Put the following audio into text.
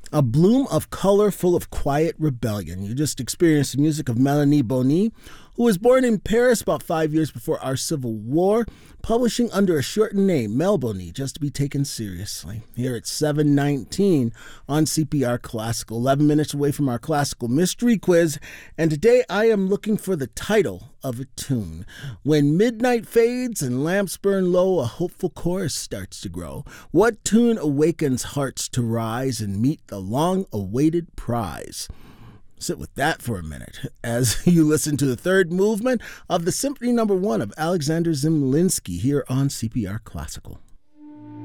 A bloom of color full of quiet rebellion. You just experienced the music of Melanie Bonny, who was born in Paris about 5 years before our Civil War, publishing under a shortened name, Mel Bonny, just to be taken seriously. Here at 7:19 on CPR Classical, 11 minutes away from our classical mystery quiz, and today I am looking for the title of a tune. When midnight fades and lamps burn low, a hopeful chorus starts to grow. What tune awakens hearts to rise and meet the long-awaited prize? Sit with that for a minute as you listen to the third movement of the Symphony No. 1 of Alexander Zemlinsky here on CPR Classical.